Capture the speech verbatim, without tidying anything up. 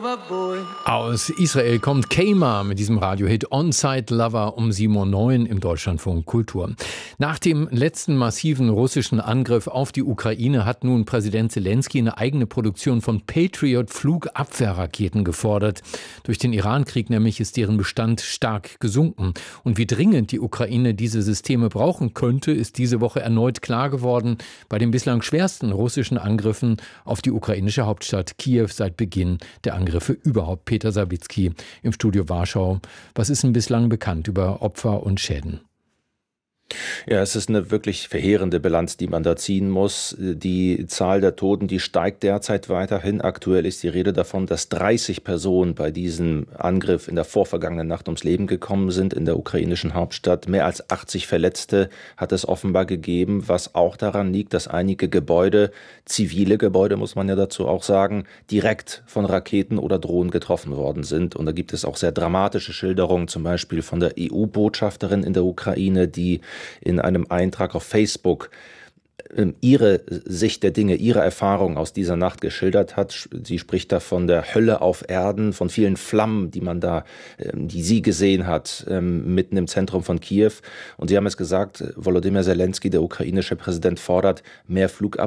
Aus Israel kommt Kema mit diesem Radiohit On-Site Lover um sieben Uhr neun im Deutschlandfunk Kultur. Nach dem letzten massiven russischen Angriff auf die Ukraine hat nun Präsident Zelensky eine eigene Produktion von Patriot-Flugabwehrraketen gefordert. Durch den Iran-Krieg nämlich ist deren Bestand stark gesunken. Und wie dringend die Ukraine diese Systeme brauchen könnte, ist diese Woche erneut klar geworden bei den bislang schwersten russischen Angriffen auf die ukrainische Hauptstadt Kiew seit Beginn der Angriffe überhaupt. Peter Sawicki im Studio Warschau. Was ist denn bislang bekannt über Opfer und Schäden? Ja, es ist eine wirklich verheerende Bilanz, die man da ziehen muss. Die Zahl der Toten, die steigt derzeit weiterhin. Aktuell ist die Rede davon, dass dreißig Personen bei diesem Angriff in der vorvergangenen Nacht ums Leben gekommen sind in der ukrainischen Hauptstadt. Mehr als achtzig Verletzte hat es offenbar gegeben, was auch daran liegt, dass einige Gebäude, zivile Gebäude muss man ja dazu auch sagen, direkt von Raketen oder Drohnen getroffen worden sind. Und da gibt es auch sehr dramatische Schilderungen, zum Beispiel von der E U-Botschafterin in der Ukraine, die in einem Eintrag auf Facebook ihre Sicht der Dinge, ihre Erfahrung aus dieser Nacht geschildert hat. Sie spricht da von der Hölle auf Erden, von vielen Flammen, die man da, die sie gesehen hat, mitten im Zentrum von Kiew. Und sie haben es gesagt, Volodymyr Zelensky, der ukrainische Präsident, fordert mehr Flugabwehr.